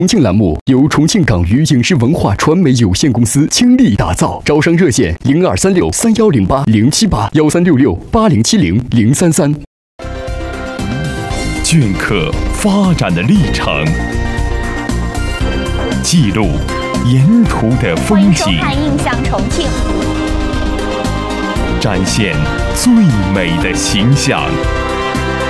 重庆栏目由重庆港娱影视文化传媒有限公司倾力打造，招商热线0236310807813668070033。 镌刻发展的历程，记录沿途的风景， 欢迎收看《印象重庆》， 展现最美的形象。